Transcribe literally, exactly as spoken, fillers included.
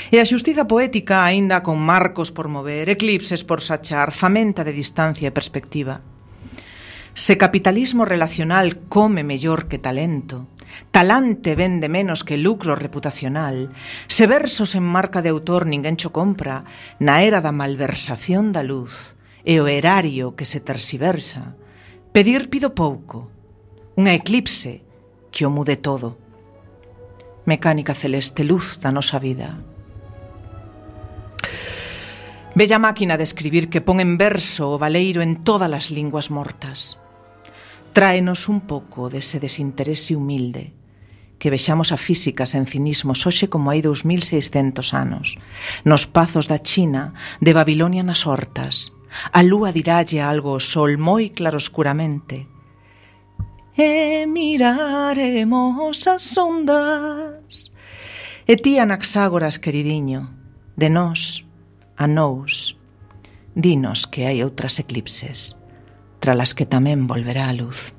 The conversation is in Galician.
E a xustiza poética, aínda con marcos por mover, eclipses por sachar, famenta de distancia e perspectiva. Se capitalismo relacional come mellor que talento, talante vende menos que lucro reputacional, se versos en marca de autor ninguén cho compra, na era da malversación da luz e o erario que se tersiversa, pedir pido pouco, unha eclipse que o mude todo. Mecánica celeste, luz da nosa vida. Bella máquina de escribir que pon en verso o valeiro en todas as linguas mortas. Tráenos un pouco dese desinterese humilde, que vexamos a física sen cinismos hoxe como hai dous mil seiscentos anos, nos pazos da China, de Babilonia nas hortas. A lúa dirálle algo ao sol moi claroscuramente. E miraremos as ondas. E ti Anaxágoras, queridiño, de nós a nós, dinos que hai outras eclipses, tras las que tamén volverá a luz.